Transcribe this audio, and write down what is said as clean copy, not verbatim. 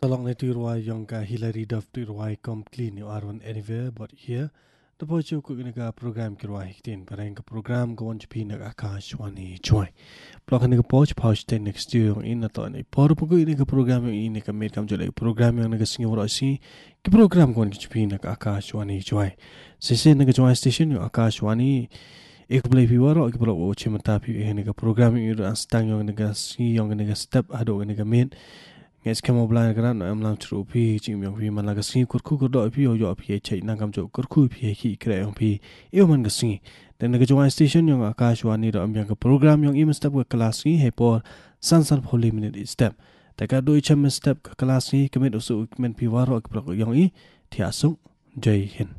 Along the Tiruai Yonka Hillary Duff Tiruai complete new Arwan anywhere but here the Pocho Kuga program Kiruai Hictin Paranka program go on Japina Akashwani Joy. Block and a poach pouch ten next year in a tony. Porpogu in a program in a made come to like programming and a singer or see the program going to Japina Akashwani Joy. Sissin a joy station Akashwani. Ik believe you are or Chimatapi in a programming you and stang young nigga see young nigga step ado in a main. Yes, come up like a run. I'm not true. P. Jim Young P. Malagasi could cook or P. or your P. H. Nagam Joe could cook P. Crayon P. Eumangasi. Then the joint station young Akashwani or younger program young even step with Kalasi, Hepor, Sansan Holy Minute step. The Gado Cham step Kalasi, commit also meant P. Warrock young E. Tiasung, J. Hin.